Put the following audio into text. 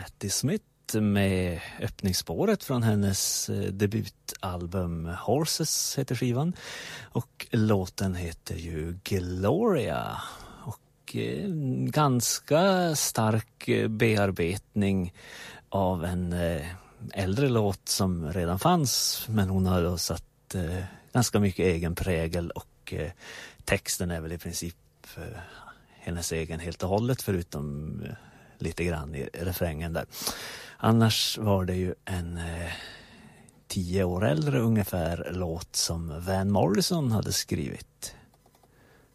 Patti Smith med öppningsspåret från hennes debutalbum Horses heter skivan. Och låten heter ju Gloria. Och ganska stark bearbetning av en äldre låt som redan fanns. Men hon har då satt ganska mycket egen prägel och texten är väl i princip hennes egen helt och hållet förutom lite grann i refrängen där. Annars var det ju en 10 år äldre ungefär låt som Van Morrison hade skrivit.